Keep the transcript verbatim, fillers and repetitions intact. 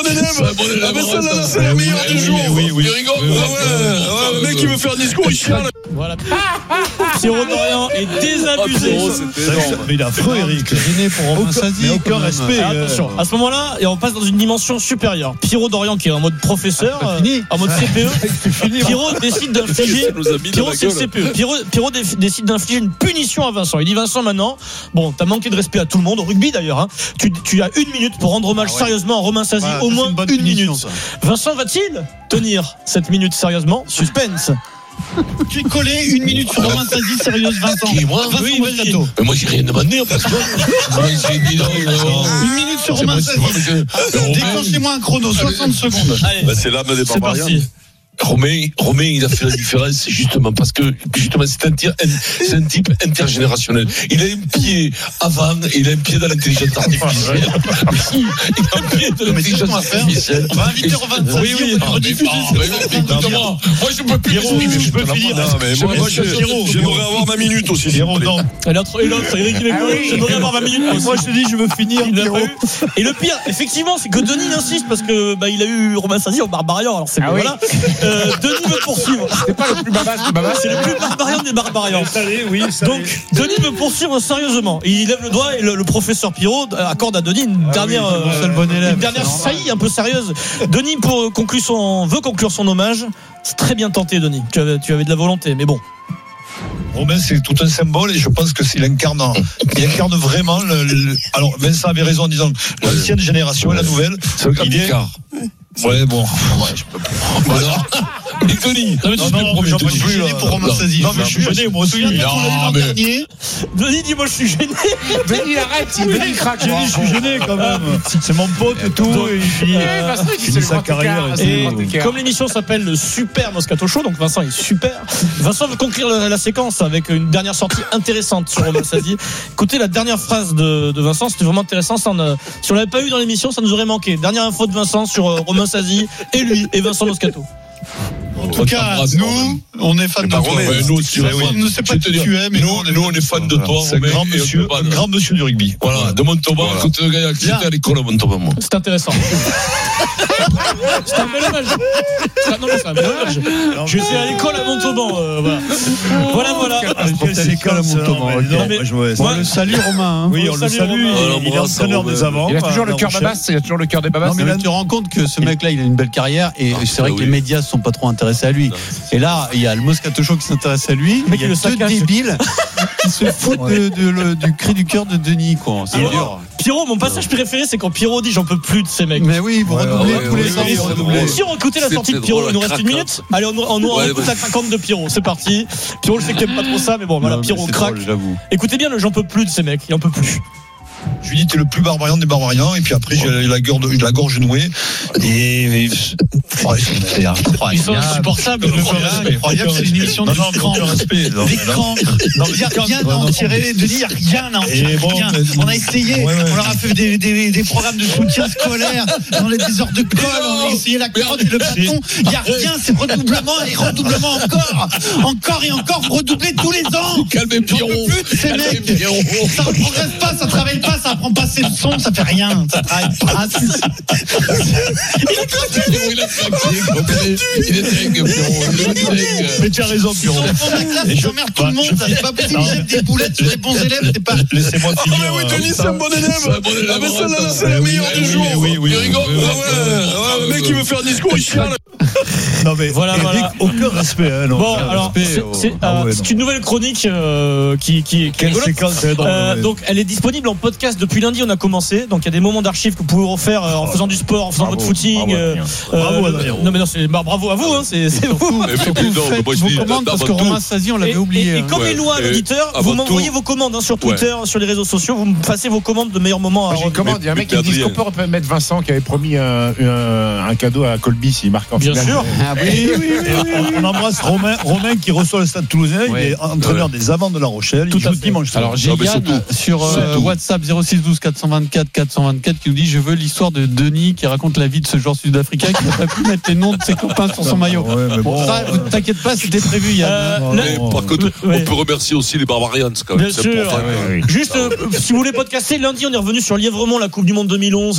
Ah ben celle-là, c'est la meilleure du jour. Oui, oui. Il rigole. Le mec qui veut faire un discours, il chiale. Voilà. Pierrot Dorian est désabusé. Mais il a affreux, Eric. Gêné pour Romain Sazi. Aucun respect. Alors, attention, à ce moment-là, et on passe dans une dimension supérieure. Pierrot Dorian qui est en mode professeur, Ah, fini. en mode C P E. Pierrot décide d'infliger. Ça nous a mis dans Pierrot la c'est le gueule. C P E. Pierrot, Pierrot dé- décide d'infliger une punition à Vincent. Il dit Vincent maintenant, bon, t'as manqué de respect à tout le monde au rugby d'ailleurs. Hein. Tu, tu as une minute pour rendre hommage Ah ouais. sérieusement à Romain Sazi, Voilà, au ça, moins c'est une bonne une punition, minute. ça. Vincent va-t-il tenir cette minute sérieusement? Suspense. Tu es collé une minute sur Romain Sazi, sérieuse, Vincent. Qui, moi Vincent Oui, vas-y. Moscato. Mais moi j'ai rien demandé en personne. Moi j'ai dit non, non. Une minute sur C'est Romain moi, Sazi. c'est moi, mais je- Déclenchez-moi un chrono, soixante secondes. Allez, Bah, c'est l'âme des c'est barbarians. parti. Romain, Romain, il a fait la différence justement parce que justement c'est un, tir- c'est un type intergénérationnel. Il a un pied avant et il a un pied dans l'intelligence artificielle. Il a un pied dans l'intelligence artificielle. On va inviter Romain Sazi. Oui, oui. on va rediffuser Ah, sur mais France écoute-moi, moi je peux plus Pierrot, m'exprimer, je peux putain, finir. la merde. Non, mais moi, moi, je- Pierrot, j'aimerais avoir ma minute aussi. Pierrot, non. Et l'autre, et l'autre, Eric, il est cool. Je devrais avoir vingt minutes. Moi, je te dis, je veux finir. Il l'a Pierrot. pas eu. Et le pire, effectivement, c'est que Denis il insiste parce que bah, il a eu Romain Sazi au Barbarian. Alors c'est Ah bon, oui. voilà. Euh, Denis veut poursuivre. C'est pas le plus babas du babas. C'est le plus barbarian des Barbarians. Allez, oui, ça Donc Denis veut poursuivre sérieusement. Il lève le doigt et le, le professeur Pirot accorde à Denis une dernière, oui, c'est le bon euh, élève, une dernière c'est normal. saillie un peu sérieuse. Denis pour conclure son, veut conclure son hommage. C'est très bien tenté, Denis. Tu avais, tu avais de la volonté, mais bon. Romain, c'est tout un symbole et je pense que s'il incarne, il incarne vraiment le, le- alors, Vincent avait raison en disant l'ancienne génération et la nouvelle. C'est le Il est, Capicard. ouais, bon. Ouais, je peux Voilà. Et Tony. Non, non, j'en peux plus, Gêné là. pour Romain Sazi. Non, mais je suis gêné, moi aussi. Tu viens qu'on l'a eu l'an mais- dernier. Denis dit moi je suis gêné. Denis, arrête, Denis craque. Gêné, je suis gêné quand même. C'est mon pote et tout. Donc, et il finit, Eh, Vincent, il dit, finit c'est le sa grand carrière. écart, et c'est le Et grand écart. comme l'émission s'appelle le Super Moscato Show, donc Vincent est super. Vincent veut conclure la, la séquence avec une dernière sortie intéressante sur Romain Sazi. Écoutez la dernière phrase de, de Vincent, c'était vraiment intéressant. Ça, on a- si on l'avait pas eu dans l'émission, ça nous aurait manqué. Dernière info de Vincent sur euh, Romain Sazi et lui et Vincent Moscato. En tout cas, nous, on est fans de Pas toi. Romain, nous aussi, Tu oui. vois, on ne sait pas Je vais te qui dire, tu es, mais nous, nous, nous, on est fans de toi, C'est un Romain, grand et on monsieur, peut pas un le- grand monsieur du rugby. Voilà, de Montauban, Voilà. quand le gars qui était à l'école à Montauban, moi. C'est intéressant. C'est un bel hommage. C'est un- Non, mais c'est un bel hommage. J'étais à l'école à Montauban. euh, voilà, voilà. voilà. Quelle séquence, non, mais non, mais je vois- Moi, On le salue, Romain. hein. Oui, on le salue, salue. Romain. Il il est entraîneur des avants. Il a toujours à le La cœur Rochelle. babas, il a toujours le cœur des babas. Non mais là tu te rends compte que ce mec là il a une belle carrière et c'est vrai ah que oui. les médias ne sont pas trop intéressés à lui. Et là il y a le Moscato Show qui s'intéresse à lui, mec, il y a il le deux saccage. débiles qui se foutent de- de le- du cri du cœur de Denis quoi. C'est Pierrot, dur. Pierrot, mon passage préféré, c'est quand Pierrot dit j'en peux plus de ces mecs. Mais oui, vous Ouais, redoublez ouais, tous ouais, les ans. ouais, vous ouais, redoublez. ouais. Si on écoutait la C'était sortie de drôle, Pierrot, il nous la reste une craque, minute. Allez, on, on, on Ouais, écoute vas-y. la craquante de Pierrot. C'est parti. Pierrot, je sais que t'aimes pas trop ça, mais bon, voilà, Non, mais Pierrot c'est craque. drôle, j'avoue. Écoutez bien le j'en peux plus de ces mecs. Il en peut plus. Je lui dis, t'es le plus barbarian des barbarians. Et puis après, j'ai la gorge, la gorge nouée. Et, et ouais, c'est incroyable. Ils sont insupportables. Aucun le respect, problème. incroyable, aucun c'est une respect. émission Non, de non, mais cran. aucun respect. Non, Des mais là- crans. Non, Il n'y a mais rien quand- à en non, tirer, Denis, il n'y a rien à en Et tirer. bon, rien. mais- On a essayé, Ouais, ouais. on leur a fait des, des, des programmes de soutien scolaire dans les des heures de colle, on a essayé la carotte et le bâton. Il n'y a rien, c'est redoublement et redoublement encore. Encore et encore, redoubler tous les ans. Calmez J'en Pierrot. peux plus de ces Calmez mecs. Pierrot. Ça ne progresse pas, ça ne travaille pas, ça apprend pas ses leçons, ça fait rien. Ça travaille pas. Il a craqué. Il a craqué. Il est dingue, Pierrot. Il est dingue. Mais tu as raison, Pierrot. Ton mec là, tu emmerdes tout le monde, ça, c'est pas possible, il jette des boulettes sur les bons élèves, c'est pas. Laissez-moi finir. Ah oui, Denis, c'est un bon élève. C'est un bon élève. Ah, mais celle-là, c'est Oui, la oui, meilleure du oui, jour. oui, oui, Il rigole. oui, oui, Ah ouais, ouais, le mec qui veut faire un discours, il chiale. Non, mais Voilà, Eric, voilà. aucun respect. Hein, non. Bon, Aucun alors, respect, c'est oh. c'est, Ah euh, ouais, c'est non. une nouvelle chronique euh, qui, qui, qui est Quelle rigolote. séquence, c'est drôle, Euh, ouais. donc elle est disponible en podcast depuis lundi. On a commencé. Donc il y a des moments d'archives que vous pouvez refaire euh, en faisant du sport, en faisant Bravo, votre footing. bravo, euh, Adrien. euh, Bravo, Adrien. non mais non, c'est bah, bravo à vous. Hein, c'est c'est vous. Mais Surtout, non, vous mais faites moi, je vos dis, commandes parce que d'abord Romain tout. Sazi, on Et, l'avait et- oublié. et hein. comme Ouais. est loin Et l'auditeur, avant vous m'envoyez tout- vos commandes hein, sur Twitter, sur les réseaux sociaux. Vous me passez vos commandes de meilleurs moments. à J'ai une commande, il y a un mec qui me dit Adrien. est-ce qu'on peut mettre Vincent qui avait promis un, un, un cadeau à Colby s'il marque en Bien finale. sûr. Ah oui, oui, oui. Et on, on embrasse Romain, Romain qui reçoit le Stade Toulousain. Ouais. Il est entraîneur des avants de La Rochelle. Tout il à joue fait. dimanche soir. Alors j'ai Non, mais Yann surtout, sur euh, surtout. WhatsApp zéro six douze quatre cent vingt-quatre quatre cent vingt-quatre qui nous dit je veux l'histoire de Denis qui raconte la vie de ce joueur sud-africain qui n'a pas pu mettre les noms de ses copains sur son maillot. Ouais, mais Bon, bon, ça, euh, t'inquiète pas, c'était prévu Yann. Euh, non, là- Mais non, par contre, Ouais. on peut remercier aussi les Barbarians quand même. Bien C'est sûr. important. Juste, euh, si vous voulez podcaster, lundi, on est revenu sur Lièvremont, la Coupe du Monde deux mille onze.